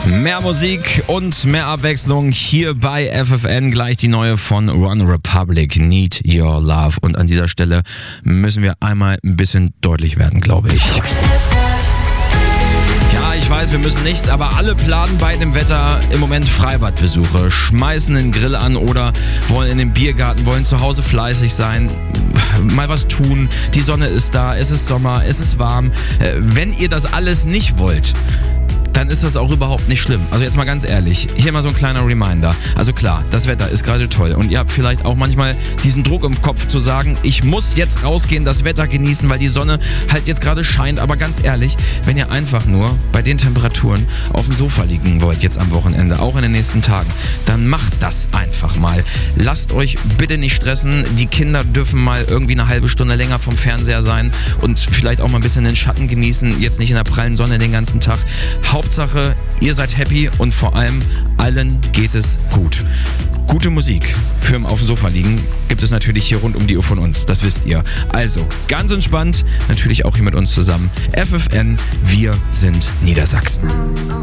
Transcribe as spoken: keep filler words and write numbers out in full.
Mehr Musik und mehr Abwechslung hier bei F F N. Gleich die neue von One Republic, Need Your Love. Und an dieser Stelle müssen wir einmal ein bisschen deutlich werden, glaube ich. Ja, ich weiß, wir müssen nichts, aber alle planen bei dem Wetter im Moment Freibadbesuche, schmeißen den Grill an oder wollen in den Biergarten, wollen zu Hause fleißig sein, mal was tun. Die Sonne ist da, es ist Sommer, es ist warm. Wenn ihr das alles nicht wollt, dann ist das auch überhaupt nicht schlimm. Also jetzt mal ganz ehrlich, hier mal so ein kleiner Reminder. Also klar, das Wetter ist gerade toll und ihr habt vielleicht auch manchmal diesen Druck im Kopf zu sagen, ich muss jetzt rausgehen, das Wetter genießen, weil die Sonne halt jetzt gerade scheint. Aber ganz ehrlich, wenn ihr einfach nur bei den Temperaturen auf dem Sofa liegen wollt jetzt am Wochenende, auch in den nächsten Tagen, dann macht das einfach mal. Lasst euch bitte nicht stressen. Die Kinder dürfen mal irgendwie eine halbe Stunde länger vom Fernseher sein und vielleicht auch mal ein bisschen den Schatten genießen, jetzt nicht in der prallen Sonne den ganzen Tag. Hauptsache, ihr seid happy und vor allem allen geht es gut. Gute Musik für im auf dem Sofa liegen gibt es natürlich hier rund um die Uhr von uns, das wisst ihr. Also, ganz entspannt, natürlich auch hier mit uns zusammen. F F N, wir sind Niedersachsen.